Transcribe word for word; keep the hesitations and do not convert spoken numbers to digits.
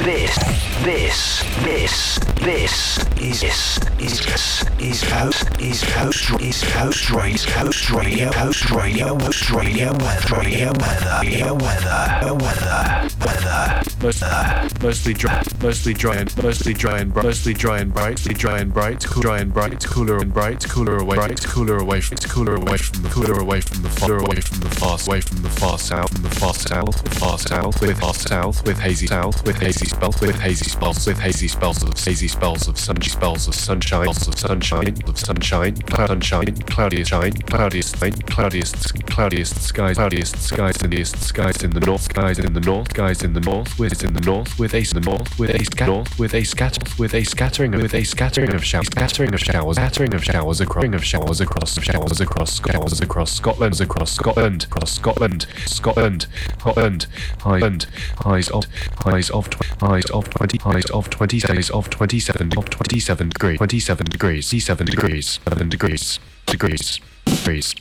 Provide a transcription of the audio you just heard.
this, this, this, this is this is this is Coast is Coast is Coast Radio Coast Radio Coast Radio Coast Radio Weather Radio Weather Weather Weather Weather Weather mostly dry, mostly dry and mostly dry and bright, mostly dry and bright, mostly dry and bright, cool, dry and bright, cooler and bright, cooler away, bright, cooler away from, cooler away from the, cooler away from the, far away from the fast, away from the far south, from the far south, with far south, with far south, with hazy south, with hazy spells, with hazy spells, with hazy spells of hazy spells of sun, spells of sunshine, spells of sunshine, of sunshine, cloud, sunshine, cloudiest shine, cloudiest night, cloudiest, cloudiest skies, cloudiest skies, cloudiest skies in the north, skies in the north, skies in the north, with in the north, with a in the north, with a scat north, with a scatter, with a scattering, with a scattering of showers, scattering of showers, scattering of showers across, of showers across, showers across, showers across Scotland, across Scotland, across Scotland, Scotland, Scotland, Highland, highs of, highs of, highs of twenty, highs of twenty, highs of twenty-seven, of twenty-seven degrees, twenty-seven degrees, seven degrees, seven degrees, degrees, degrees.